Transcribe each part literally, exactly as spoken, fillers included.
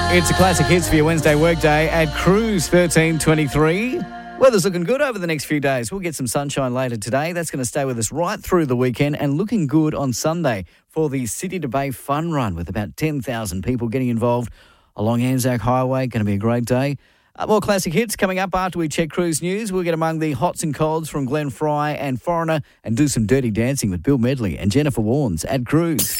It's a classic hits for your Wednesday workday at Cruise thirteen twenty-three. Weather's looking good over the next few days. We'll get some sunshine later today. That's going to stay with us right through the weekend and looking good on Sunday for the City to Bay Fun Run with about ten thousand people getting involved along Anzac Highway. Going to be a great day. Uh, more classic hits coming up after we check Cruise News. We'll get among the hots and colds from Glenn Fry and Foreigner and do some dirty dancing with Bill Medley and Jennifer Warnes at Cruise.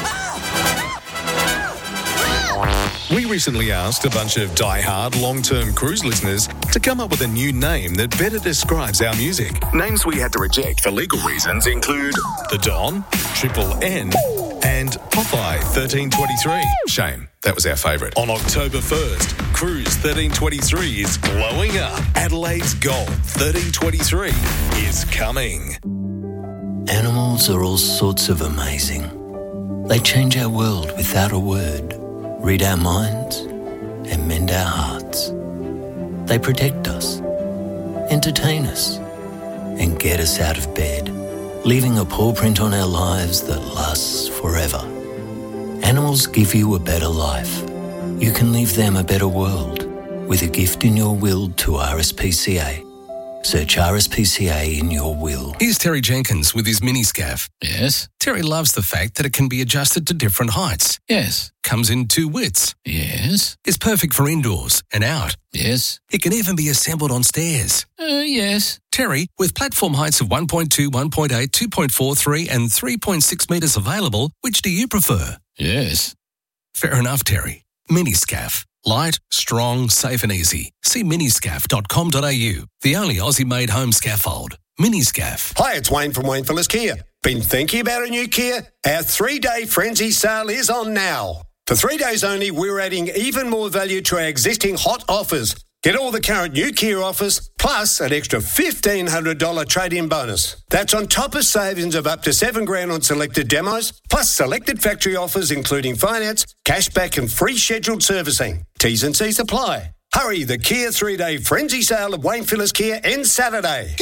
We recently asked a bunch of die-hard, long-term Cruise listeners to come up with a new name that better describes our music. Names we had to reject for legal reasons include The Don, Triple N, and Popeye thirteen twenty-three. Shame, that was our favourite. On October first, Cruise thirteen twenty-three is glowing up. Adelaide's Gold thirteen twenty-three is coming. Animals are all sorts of amazing. They change our world without a word. Read our minds and mend our hearts. They protect us, entertain us, and get us out of bed, leaving a paw print on our lives that lasts forever. Animals give you a better life. You can leave them a better world with a gift in your will to R S P C A. Search R S P C A in your will. Here's Terry Jenkins with his mini-scaff. Yes? Terry loves the fact that it can be adjusted to different heights. Yes. Comes in two widths. Yes? It's perfect for indoors and out. Yes? It can even be assembled on stairs. Uh, yes. Terry, with platform heights of one point two, one point eight, two point four, three and three point six metres available, which do you prefer? Yes. Fair enough, Terry. Mini-scaff. Light, strong, safe and easy. See miniscaff dot com dot a u, the only Aussie-made home scaffold. Miniscaff. Hi, it's Wayne from Wayne Phillips Kia. Been thinking about a new Kia? Our three-day frenzy sale is on now. For three days only, we're adding even more value to our existing hot offers. Get all the current new Kia offers, plus an extra fifteen hundred dollars trade-in bonus. That's on top of savings of up to seven grand on selected demos, plus selected factory offers including finance, cashback and free scheduled servicing. T's and C's apply. Hurry, the Kia three-day frenzy sale at Wayne Phillips Kia ends Saturday.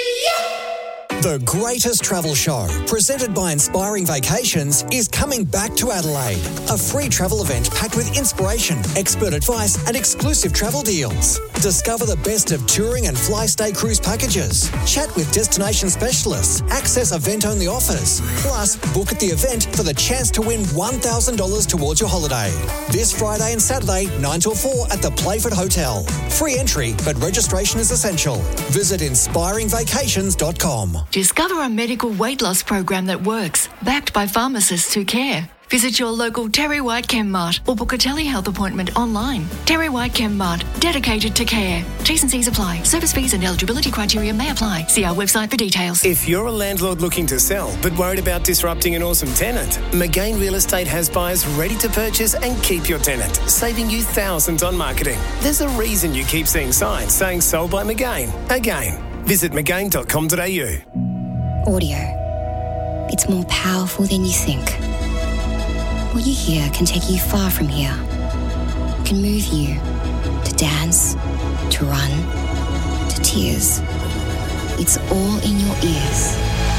The greatest travel show, presented by Inspiring Vacations, is coming back to Adelaide. A free travel event packed with inspiration, expert advice and exclusive travel deals. Discover the best of touring and fly-stay cruise packages. Chat with destination specialists. Access event-only offers. Plus, book at the event for the chance to win one thousand dollars towards your holiday. This Friday and Saturday, nine till four at the Playford Hotel. Free entry, but registration is essential. Visit inspiring vacations dot com. Discover a medical weight loss program that works, backed by pharmacists who care. Visit your local Terry White Chemmart or book a telehealth appointment online. Terry White Chemmart, dedicated to care. T's and C's apply. Service fees and eligibility criteria may apply. See our website for details. If you're a landlord looking to sell but worried about disrupting an awesome tenant, McGain Real Estate has buyers ready to purchase and keep your tenant, saving you thousands on marketing. There's a reason you keep seeing signs saying sold by McGain. Again, visit mcgain dot com dot a u. Audio. It's more powerful than you think. What you hear can take you far from here. It can move you to dance, to run, to tears. It's all in your ears.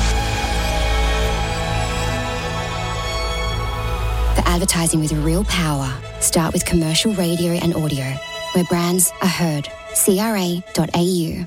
For advertising with real power, start with commercial radio and audio, where brands are heard. C R A dot A U.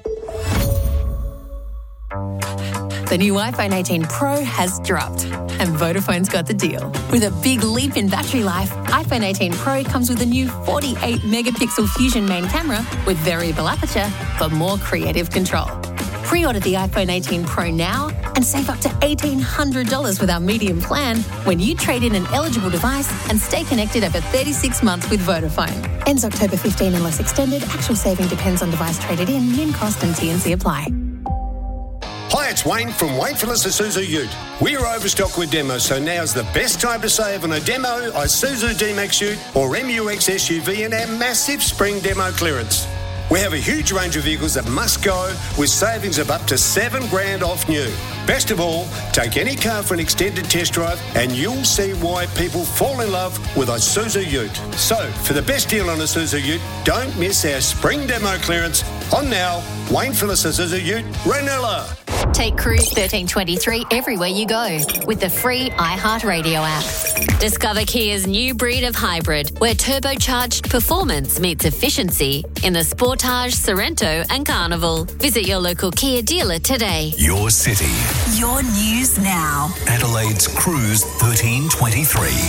The new iPhone eighteen Pro has dropped, and Vodafone's got the deal. With a big leap in battery life, iPhone eighteen Pro comes with a new forty-eight megapixel Fusion main camera with variable aperture for more creative control. Pre-order the iPhone eighteen Pro now and save up to eighteen hundred dollars with our medium plan when you trade in an eligible device and stay connected over thirty-six months with Vodafone. Ends October fifteenth unless extended. Actual saving depends on device traded in. Min cost and T and C apply. Hi, it's Wayne from Wayne Phillips Isuzu Ute. We are overstocked with demos, so now's the best time to save on a demo, Isuzu D-Max Ute or M U X S U V in our massive spring demo clearance. We have a huge range of vehicles that must go with savings of up to seven grand off new. Best of all, take any car for an extended test drive and you'll see why people fall in love with Isuzu Ute. So, for the best deal on Isuzu Ute, don't miss our spring demo clearance on now, Wayne Phillips Isuzu Ute, Ranella. Take Cruise thirteen twenty-three everywhere you go with the free iHeartRadio app. Discover Kia's new breed of hybrid where turbocharged performance meets efficiency in the Sportage, Sorento and Carnival. Visit your local Kia dealer today. Your city. Your news now. Adelaide's Cruise thirteen twenty-three.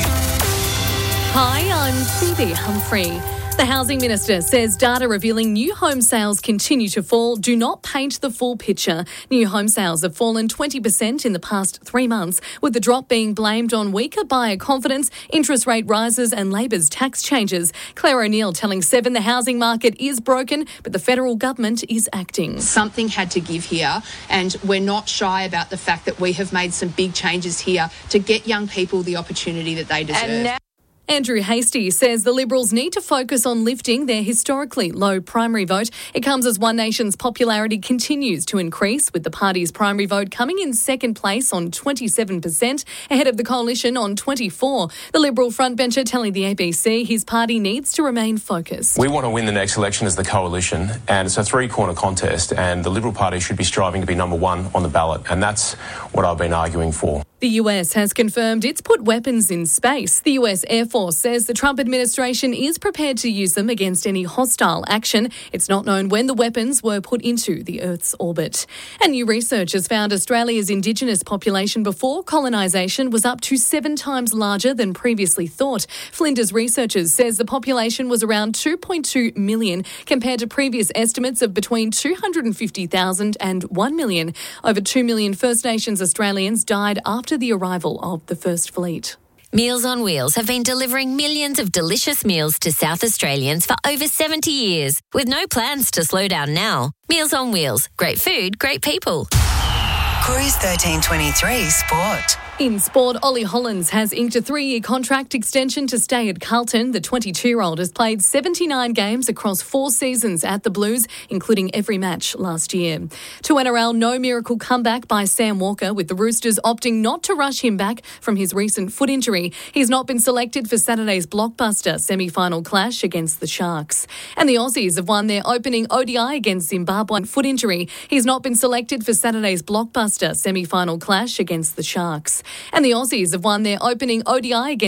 Hi, I'm Phoebe Humphrey. The Housing Minister says data revealing new home sales continue to fall do not paint the full picture. New home sales have fallen twenty percent in the past three months, with the drop being blamed on weaker buyer confidence, interest rate rises and Labor's tax changes. Claire O'Neill telling Seven the housing market is broken, but the federal government is acting. Something had to give here, and we're not shy about the fact that we have made some big changes here to get young people the opportunity that they deserve. And now- Andrew Hastie says the Liberals need to focus on lifting their historically low primary vote. It comes as One Nation's popularity continues to increase, with the party's primary vote coming in second place on twenty-seven percent, ahead of the coalition on twenty-four. The Liberal frontbencher telling the A B C his party needs to remain focused. We want to win the next election as the coalition, and it's a three-corner contest, and the Liberal Party should be striving to be number one on the ballot, and that's what I've been arguing for. The U S has confirmed it's put weapons in space. The U S Air Force says the Trump administration is prepared to use them against any hostile action. It's not known when the weapons were put into the Earth's orbit. And new research has found Australia's Indigenous population before colonisation was up to seven times larger than previously thought. Flinders Researchers says the population was around two point two million compared to previous estimates of between two hundred fifty thousand and one million. Over two million First Nations Australians died after the arrival of the First Fleet. Meals on Wheels have been delivering millions of delicious meals to South Australians for over seventy years, with no plans to slow down now. Meals on Wheels. Great food, great people. Cruise thirteen twenty-three Sport. In sport, Ollie Hollands has inked a three-year contract extension to stay at Carlton. The twenty-two-year-old has played seventy-nine games across four seasons at the Blues, including every match last year. To N R L, no miracle comeback by Sam Walker, with the Roosters opting not to rush him back from his recent foot injury. He's not been selected for Saturday's blockbuster semi-final clash against the Sharks. And the Aussies have won their opening O D I against Zimbabwe. Foot injury. He's not been selected for Saturday's blockbuster semi-final clash against the Sharks. And the Aussies have won their opening O D I against